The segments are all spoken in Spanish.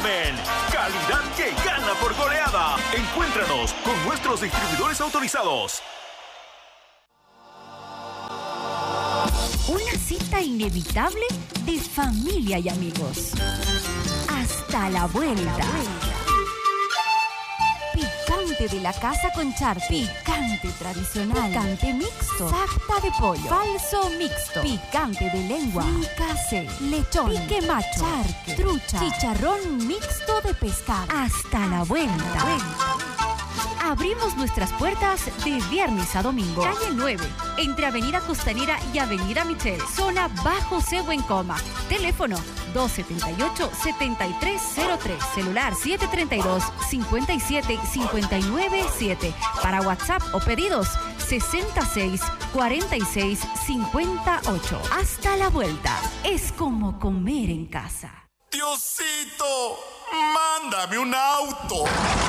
Asbel, calidad que gana por goleada. Encuéntranos con nuestros distribuidores autorizados. Una cita inevitable de familia y amigos. Hasta la vuelta. Picante de la casa con charque. Picante tradicional. Picante mixto. Sarta de pollo. Falso mixto. Picante de lengua. Fricase. Lechón. Pique macho. Charque. Trucha. Chicharrón mixto de pescado. Hasta la vuelta. Abrimos nuestras puertas de viernes a domingo. Calle 9, entre Avenida Costanera y Avenida Michel. Zona Bajo Cebo en Coma. Teléfono 278-7303. Celular 732-57-597. Para WhatsApp o pedidos 66-46-58. Hasta la vuelta. Es como comer en casa. Diosito, mándame un auto.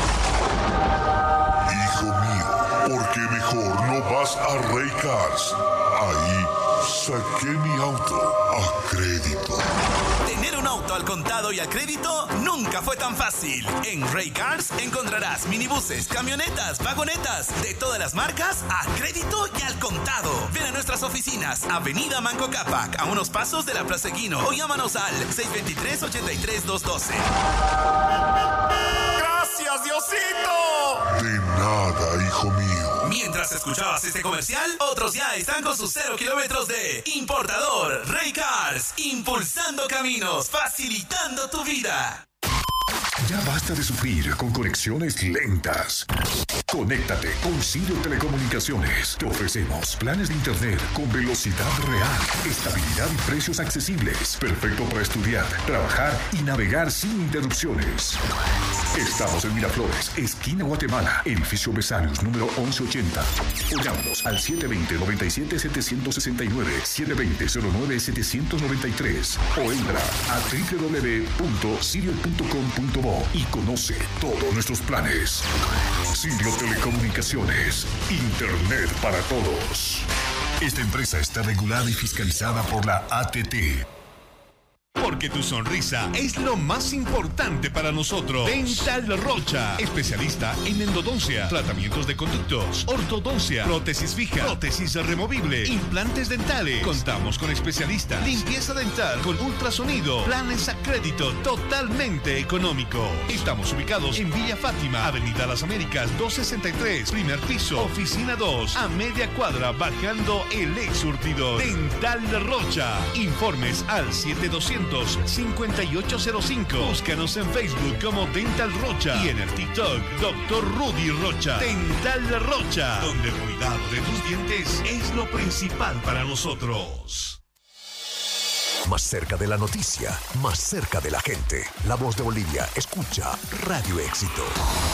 Hijo mío, ¿por qué mejor no vas a Rey Cars? Ahí saqué mi auto a crédito. Tener un auto al contado y a crédito nunca fue tan fácil. En Rey Cars encontrarás minibuses, camionetas, vagonetas de todas las marcas a crédito y al contado. Ven a nuestras oficinas, Avenida Manco Cápac, a unos pasos de la Plaza Equino, o llámanos al 623-83212. ¡Gracias, Diosito! De nada, hijo mío. Mientras escuchabas este comercial, otros ya están con sus 0 kilómetros de importador. Rey Cars, impulsando caminos, facilitando tu vida. Ya basta de sufrir con conexiones lentas. Conéctate con Sirio Telecomunicaciones. Te ofrecemos planes de internet con velocidad real, estabilidad y precios accesibles. Perfecto para estudiar, trabajar y navegar sin interrupciones. Estamos en Miraflores, esquina Guatemala, edificio Besarios, número 1180. O llámanos al 720-97-769, 720-09-793. O entra a www.sirio.com.bo y conoce todos nuestros planes. Sirio Telecomunicaciones, internet para todos. Esta empresa está regulada y fiscalizada por la ATT. Porque tu sonrisa es lo más importante para nosotros. Dental Rocha, especialista en endodoncia, tratamientos de conductos, ortodoncia, prótesis fija, prótesis removible, implantes dentales. Contamos con especialistas, limpieza dental con ultrasonido, planes a crédito totalmente económico. Estamos ubicados en Villa Fátima, Avenida Las Américas 263, primer piso, oficina 2, a media cuadra bajando el ex surtidor. Dental Rocha. Informes al 7200-5805. Búscanos en Facebook como Dental Rocha y en el TikTok Dr. Rudy Rocha. Dental Rocha, donde el cuidado de tus dientes es lo principal para nosotros. Más cerca de la noticia, más cerca de la gente. La Voz de Bolivia, escucha Radio Éxito.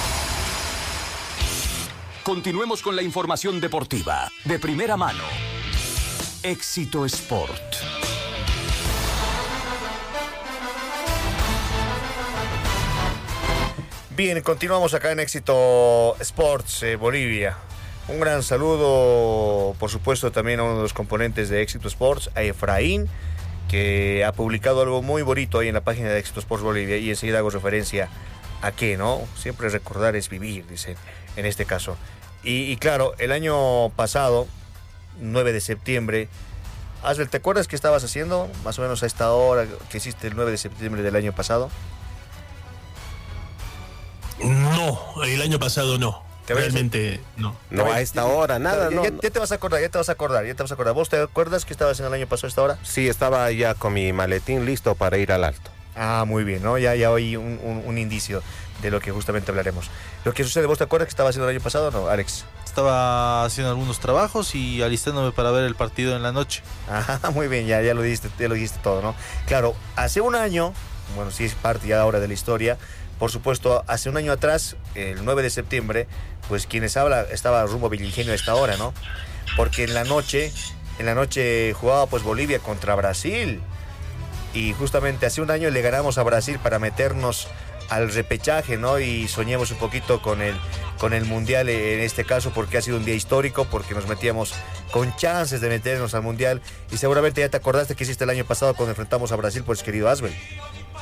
Continuemos con la información deportiva de primera mano. Éxito Sport. Bien, continuamos acá en Éxito Sports Bolivia. Un gran saludo, por supuesto, también a uno de los componentes de Éxito Sports, a Efraín, que ha publicado algo muy bonito ahí en la página de Éxito Sports Bolivia, y enseguida hago referencia a qué, ¿no? Siempre recordar es vivir, dicen, en este caso. Y claro, el año pasado, 9 de septiembre, Asbel, ¿te acuerdas qué estabas haciendo? Más o menos a esta hora que hiciste el 9 de septiembre del año pasado. No, el año pasado no. Realmente no. No, a esta hora, nada, ya, no. Ya te vas a acordar. ¿Vos te acuerdas que estabas en el año pasado a esta hora? Sí, estaba ya con mi maletín listo para ir al Alto. Ah, muy bien, ¿no? Ya oí un indicio de lo que justamente hablaremos. Lo que sucede, ¿vos te acuerdas que estabas haciendo el año pasado o no, Alex? Estaba haciendo algunos trabajos y alistándome para ver el partido en la noche. Ah, muy bien, ya lo dijiste todo, ¿no? Claro, hace un año, bueno, sí es parte ya ahora de la historia. Por supuesto, hace un año atrás, el 9 de septiembre, pues quienes habla estaba rumbo a Villingenio a esta hora, ¿no? Porque en la noche jugaba pues Bolivia contra Brasil. Y justamente hace un año le ganamos a Brasil para meternos al repechaje, ¿no? Y soñemos un poquito con el Mundial en este caso, porque ha sido un día histórico, porque nos metíamos con chances de meternos al Mundial. Y seguramente ya te acordaste que hiciste el año pasado cuando enfrentamos a Brasil, pues querido Asbel.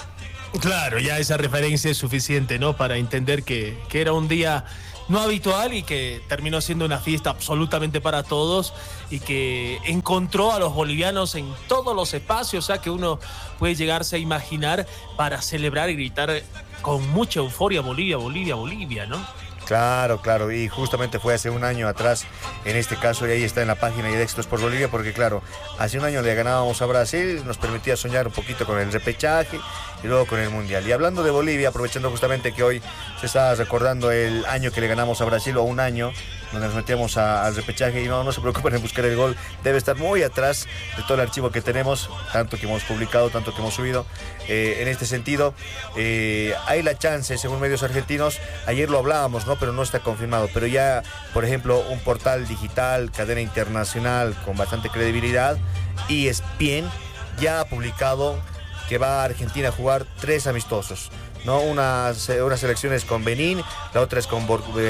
Claro, ya esa referencia es suficiente, ¿no? Para entender que era un día no habitual y que terminó siendo una fiesta absolutamente para todos y que encontró a los bolivianos en todos los espacios, o sea, que uno puede llegarse a imaginar para celebrar y gritar con mucha euforia Bolivia, Bolivia, Bolivia, ¿no? Claro, claro, y justamente fue hace un año atrás, en este caso, y ahí está en la página de Éxitos por Bolivia, porque claro, hace un año le ganábamos a Brasil, nos permitía soñar un poquito con el repechaje y luego con el Mundial. Y hablando de Bolivia, aprovechando justamente que hoy se está recordando el año que le ganamos a Brasil, o un año donde nos metíamos al repechaje, y no se preocupen en buscar el gol, debe estar muy atrás de todo el archivo que tenemos, tanto que hemos publicado, tanto que hemos subido. En este sentido, hay la chance, según medios argentinos, ayer lo hablábamos, ¿no? Pero no está confirmado, pero ya, por ejemplo, un portal digital, cadena internacional con bastante credibilidad, ESPN, ya ha publicado que va a Argentina a jugar 3 amistosos, ¿no? Una selección es con Benín, la otra es con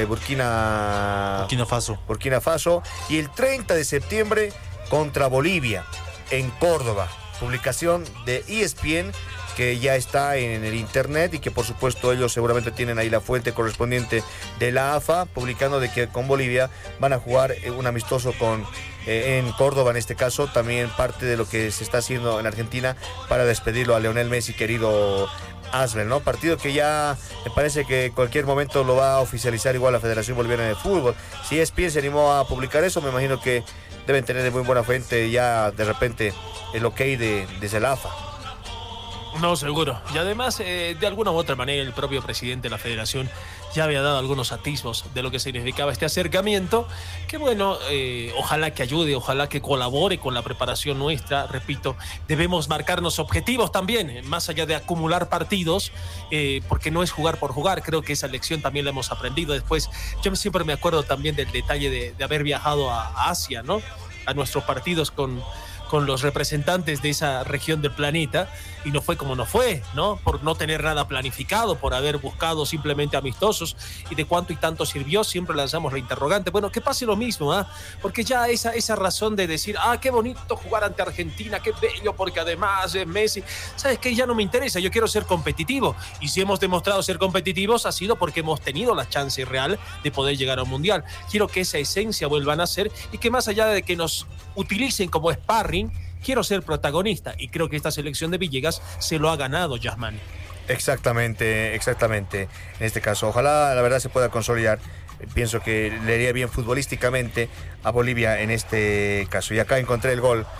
Burkina Faso, y el 30 de septiembre contra Bolivia en Córdoba. Publicación de ESPN que ya está en el internet y que por supuesto ellos seguramente tienen ahí la fuente correspondiente de la AFA, publicando de que con Bolivia van a jugar un amistoso en Córdoba, en este caso, también parte de lo que se está haciendo en Argentina para despedirlo a Lionel Messi, querido Asbel, ¿no? Partido que ya me parece que en cualquier momento lo va a oficializar igual la Federación Boliviana de Fútbol. Si ESPN se animó a publicar eso, me imagino que deben tener de muy buena fuente ya de repente el ok desde la AFA. No, seguro. Y además, de alguna u otra manera, el propio presidente de la federación ya había dado algunos atisbos de lo que significaba este acercamiento, que bueno, ojalá que ayude, ojalá que colabore con la preparación nuestra. Repito, debemos marcarnos objetivos también, más allá de acumular partidos, porque no es jugar por jugar. Creo que esa lección también la hemos aprendido después. Yo siempre me acuerdo también del detalle de haber viajado a Asia, ¿no? A nuestros partidos con los representantes de esa región del planeta, y no fue como no fue, ¿no? Por no tener nada planificado, por haber buscado simplemente amistosos, y de cuánto y tanto sirvió, siempre lanzamos la interrogante. Bueno, que pase lo mismo, ¿ah? Porque ya esa razón de decir, qué bonito jugar ante Argentina, qué bello, porque además es Messi, ¿sabes qué? Ya no me interesa, yo quiero ser competitivo, y si hemos demostrado ser competitivos ha sido porque hemos tenido la chance real de poder llegar a un mundial. Quiero que esa esencia vuelva a nacer, y que más allá de que nos utilicen como sparring, quiero ser protagonista, y creo que esta selección de Villegas se lo ha ganado, Yasmani. Exactamente. En este caso, ojalá la verdad se pueda consolidar. Pienso que le iría bien futbolísticamente a Bolivia en este caso. Y acá encontré el gol.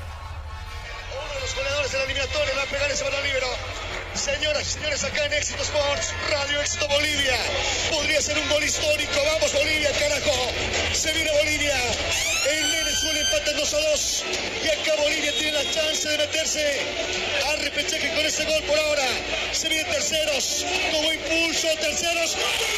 Uno de los goleadores de la eliminatoria va a pegar ese balón libre. Señoras y señores, acá en Éxito Sports, Radio Éxito Bolivia. Podría ser un gol histórico. Vamos Bolivia, carajo. Se viene Bolivia. El Venezuela empata 2-2. Y acá Bolivia tiene la chance de meterse al repechaje con ese gol por ahora. Se vienen terceros. Como impulso, terceros.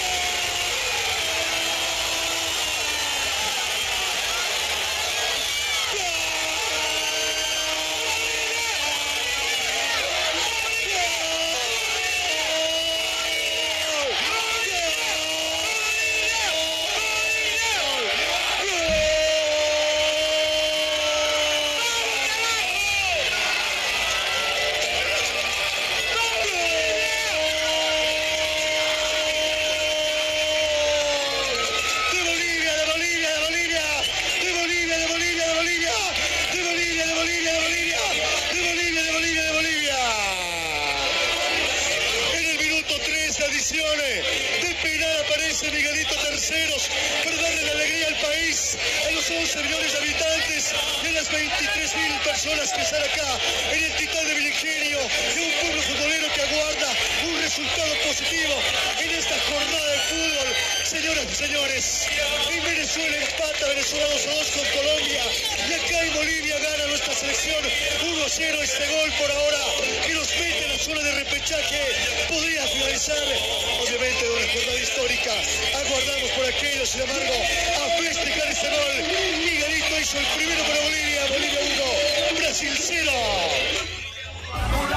De penal aparece Miguelito terceros para darle la alegría al país, a los 11 millones de habitantes, de las 23.000 personas que están acá en el Titán de Vilingenio, de un pueblo futbolero que aguarda un resultado positivo en esta jornada de fútbol. Señoras y señores, en Venezuela empata Venezuela 2-2 con Colombia, y acá en Bolivia gana nuestra selección 1-0. Este gol por ahora que nos mete en la zona de repechaje podría finalizar obviamente de una jornada histórica. Aguardamos por aquello, sin embargo, a festejar ese gol. Miguelito hizo el primero para Bolivia. Bolivia 1, Brasil 0.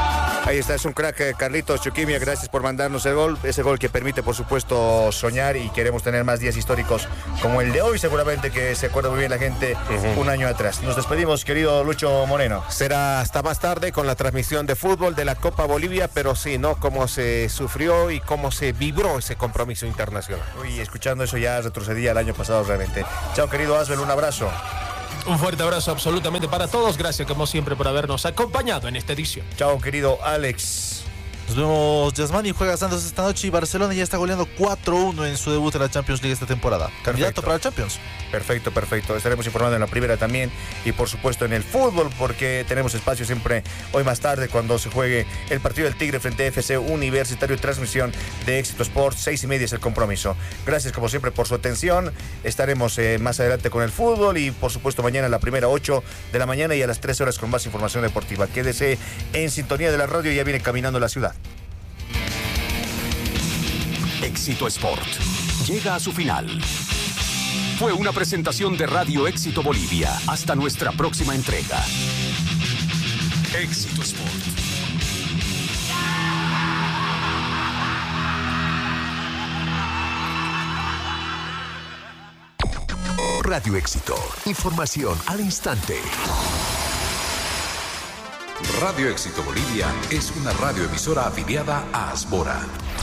Ahí está, es un crack, Carlitos Chuquimia, gracias por mandarnos el gol, ese gol que permite por supuesto soñar y queremos tener más días históricos como el de hoy, seguramente que se acuerda muy bien la gente un año atrás. Nos despedimos, querido Lucho Moreno. Será hasta más tarde con la transmisión de fútbol de la Copa Bolivia, pero sí, ¿no? Cómo se sufrió y cómo se vibró ese compromiso internacional. Uy, escuchando eso ya retrocedía el año pasado realmente. Chao, querido Asbel, un abrazo. Un fuerte abrazo absolutamente para todos. Gracias como siempre por habernos acompañado en esta edición. Chao, querido Alex. Nos vemos, Yasmani juega Santos esta noche y Barcelona ya está goleando 4-1 en su debut en la Champions League esta temporada. Candidato para el Champions. Perfecto. Estaremos informando en la primera también y por supuesto en el fútbol porque tenemos espacio siempre hoy más tarde cuando se juegue el partido del Tigre frente a FC Universitario, transmisión de Éxito Sports, 6:30 es el compromiso. Gracias como siempre por su atención. Estaremos más adelante con el fútbol y por supuesto mañana a la primera 8 de la mañana y a las 13 horas con más información deportiva. Quédese en sintonía de la radio, ya viene caminando la ciudad. Éxito Sport llega a su final. Fue una presentación de Radio Éxito Bolivia. Hasta nuestra próxima entrega. Éxito Sport. Radio Éxito. Información al instante. Radio Éxito Bolivia es una radioemisora afiliada a Asbora.